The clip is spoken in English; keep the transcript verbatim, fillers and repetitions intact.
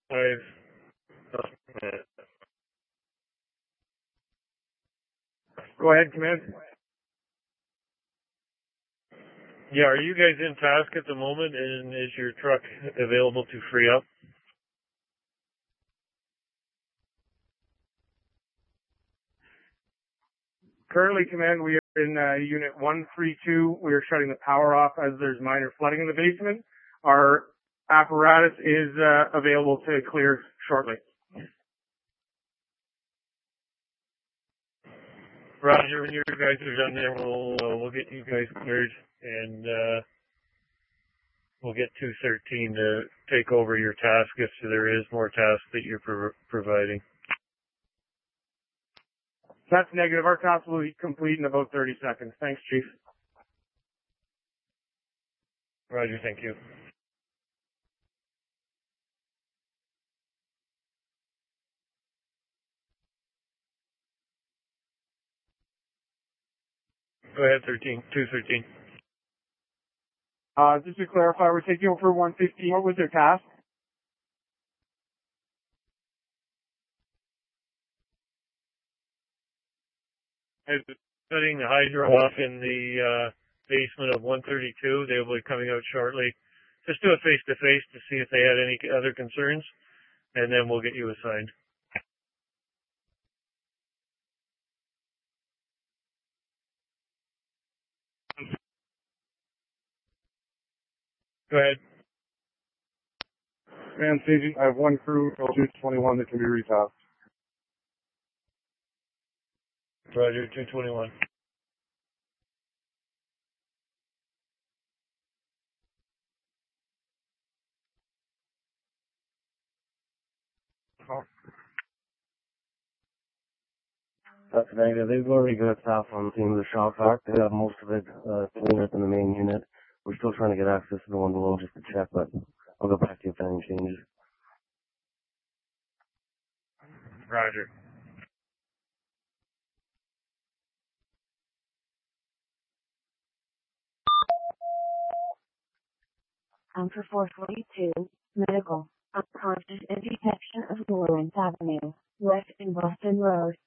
I've Go ahead, command. Yeah, are you guys in task at the moment, and is your truck available to free up? Currently, command, we are in uh, unit one three two. We are shutting the power off as there's minor flooding in the basement. Our apparatus is uh, available to clear shortly. Roger, when you guys are done there, we'll uh, we'll get you guys cleared, and uh, we'll get two thirteen to take over your task if there is more tasks that you're pro providing. That's negative. Our task will be complete in about thirty seconds. Thanks, Chief. Roger, thank you. Go ahead, thirteen, two thirteen. Uh, just to clarify, we're taking over one fifteen. What was their task? Cutting the hydro off in the uh, basement of one thirty-two. They will be coming out shortly. Just do it face to face to see if they had any other concerns, and then we'll get you assigned. Go ahead. Man, staging. I have one crew, two twenty-one that can be retasked. Roger, two twenty-one. Oh. That's negative. They've already got staff on the team of the shop vac. They have most of it uh, cleaned up in the main unit. We're still trying to get access to the one below just to check, but I'll go back to you if anything changes. Roger. Um, for four forty-two, medical, unconscious and detection of Lawrence Avenue, west in Boston Road.